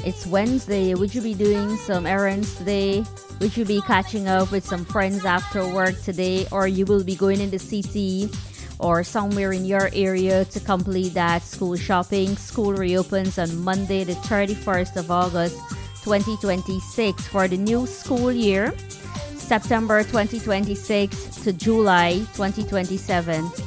It's Wednesday. Would you be doing some errands today? Would you be catching up with some friends after work today? Or you will be going in the city or somewhere in your area to complete that school shopping? School reopens on Monday, the 31st of August, 2026 for the new school year, September 2026 to July 2027.